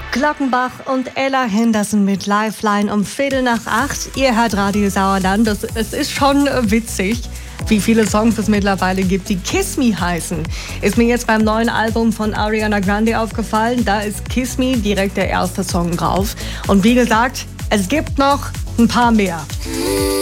Glockenbach und Ella Henderson mit Lifeline um 7:45. Ihr hört Radio Sauerland. Es ist schon witzig, wie viele Songs es mittlerweile gibt, die Kiss Me heißen. Ist mir jetzt beim neuen Album von Ariana Grande aufgefallen. Da ist Kiss Me direkt der erste Song drauf. Und wie gesagt, es gibt noch ein paar mehr.